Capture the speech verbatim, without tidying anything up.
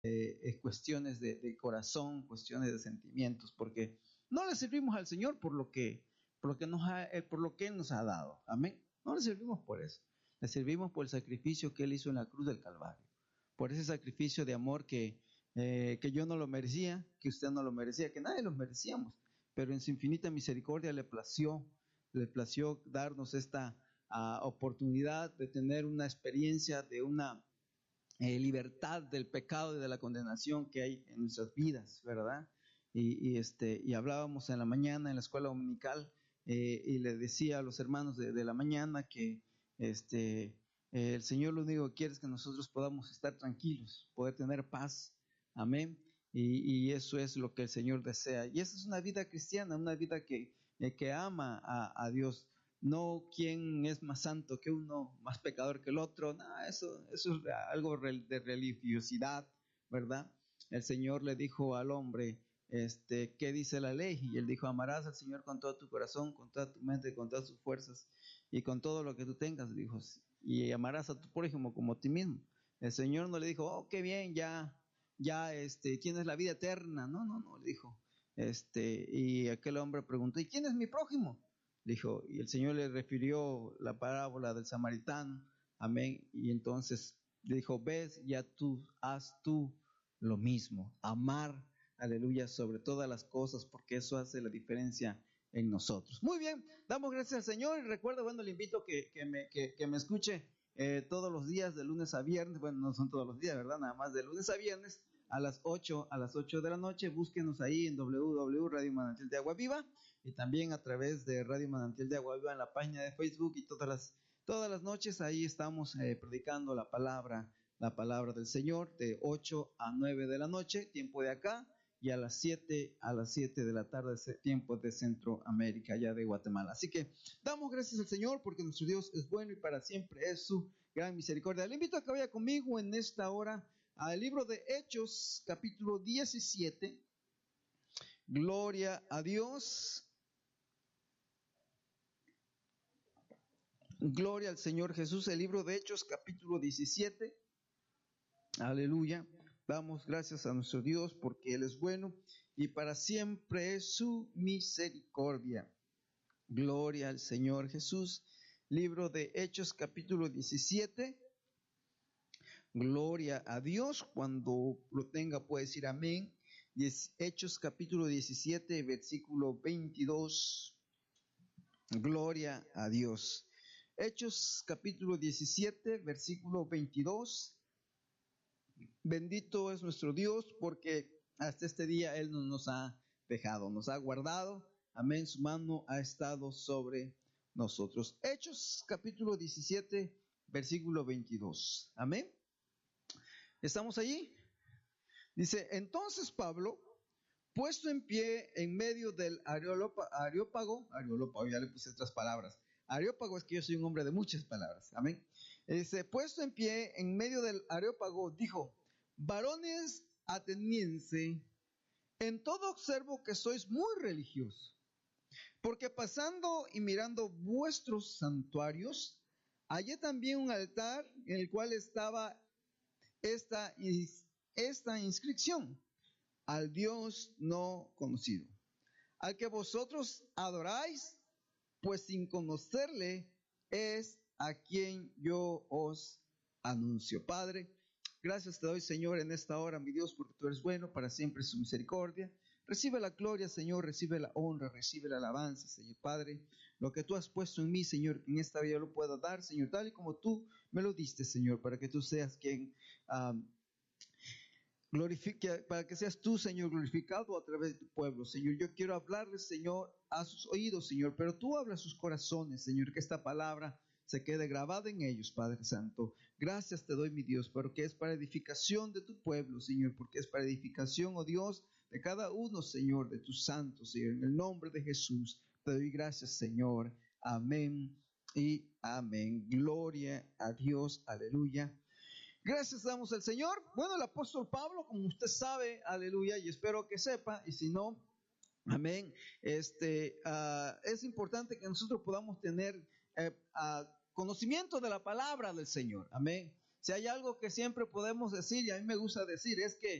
eh, cuestiones de, de corazón, cuestiones de sentimientos, porque no le servimos al Señor por lo que, por lo que nos ha, por lo que Él nos ha dado. Amén. No le servimos por eso. Le servimos por el sacrificio que Él hizo en la cruz del Calvario. Por ese sacrificio de amor que, eh, que yo no lo merecía, que usted no lo merecía, que nadie lo merecíamos. Pero en su infinita misericordia le plació, le plació darnos esta uh, oportunidad de tener una experiencia de una eh, libertad del pecado y de la condenación que hay en nuestras vidas, ¿verdad? Y, y, este, y hablábamos en la mañana en la escuela dominical eh, y le decía a los hermanos de, de la mañana que este, eh, el Señor lo único que quiere es que nosotros podamos estar tranquilos, poder tener paz, amén, y, y eso es lo que el Señor desea, y esa es una vida cristiana, una vida que, eh, que ama a, a Dios, no quién es más santo que uno, más pecador que el otro, no, eso, eso es algo de religiosidad, ¿verdad? El Señor le dijo al hombre, este, ¿qué dice la ley? Y él dijo, amarás al Señor con todo tu corazón, con toda tu mente, con todas tus fuerzas y con todo lo que tú tengas, dijo, y amarás a tu prójimo como a ti mismo. El Señor no le dijo, oh, qué bien, ya, ya, este, tienes la vida eterna. No, no, no, le dijo, este, y aquel hombre preguntó, ¿y quién es mi prójimo? Dijo, y el Señor le refirió la parábola del samaritano, amén, y entonces le dijo, ves, ya tú, haz tú lo mismo, amar, aleluya, sobre todas las cosas, porque eso hace la diferencia en nosotros. Muy bien, damos gracias al Señor y recuerda, bueno, le invito que, que, me, que, que me escuche eh, todos los días, de lunes a viernes, bueno, no son todos los días, ¿verdad? Nada más de lunes a viernes, a las ocho, a las ocho de la noche, búsquenos ahí en doble u doble u doble u punto radio manantial de agua viva y también a través de Radio Manantial de Agua Viva en la página de Facebook, y todas las, todas las noches ahí estamos eh, predicando la palabra, la palabra del Señor de ocho a nueve de la noche, tiempo de acá, y a las siete, a las siete de la tarde, tiempo de Centroamérica, allá de Guatemala. Así que damos gracias al Señor porque nuestro Dios es bueno y para siempre es su gran misericordia. Le invito a que vaya conmigo en esta hora al libro de Hechos, capítulo diecisiete. Gloria a Dios. Gloria al Señor Jesús. El libro de Hechos, capítulo diecisiete. Aleluya. Damos gracias a nuestro Dios porque Él es bueno y para siempre es su misericordia. Gloria al Señor Jesús. Libro de Hechos, capítulo diecisiete. Gloria a Dios. Cuando lo tenga puede decir amén. Hechos, capítulo diecisiete, versículo veintidós. Gloria a Dios. Hechos, capítulo diecisiete, versículo veintidós. Bendito es nuestro Dios porque hasta este día Él no nos ha dejado, nos ha guardado. Amén, su mano ha estado sobre nosotros. Hechos capítulo diecisiete, versículo veintidós. Amén. ¿Estamos allí? Dice, entonces Pablo, puesto en pie en medio del areópago, areópago, areópago, ya le puse otras palabras. Areópago es que yo soy un hombre de muchas palabras. Amén. Dice, puesto en pie en medio del areópago, dijo, varones atenienses, en todo observo que sois muy religiosos, porque pasando y mirando vuestros santuarios, hallé también un altar en el cual estaba esta, esta inscripción, al Dios no conocido, al que vosotros adoráis, pues sin conocerle es a quien yo os anuncio. Padre, gracias te doy, Señor, en esta hora, mi Dios, porque tú eres bueno, para siempre es su misericordia. Recibe la gloria, Señor, recibe la honra, recibe la alabanza, Señor Padre. Lo que tú has puesto en mí, Señor, que en esta vida lo pueda dar, Señor, tal y como tú me lo diste, Señor, para que tú seas quien um, glorifique, para que seas tú, Señor, glorificado a través de tu pueblo, Señor. Yo quiero hablarles, Señor, a sus oídos, Señor, pero tú hablas a sus corazones, Señor, que esta palabra se quede grabada en ellos, Padre Santo. Gracias te doy, mi Dios, porque es para edificación de tu pueblo, Señor, porque es para edificación, oh Dios, de cada uno, Señor, de tus santos, Señor. En el nombre de Jesús te doy gracias, Señor. Amén y amén. Gloria a Dios, aleluya. Gracias damos al Señor. Bueno, el apóstol Pablo, como usted sabe, aleluya, y espero que sepa, y si no, amén, este, uh, es importante que nosotros podamos tener eh, uh, conocimiento de la palabra del Señor, amén. Si hay algo que siempre podemos decir, y a mí me gusta decir, es que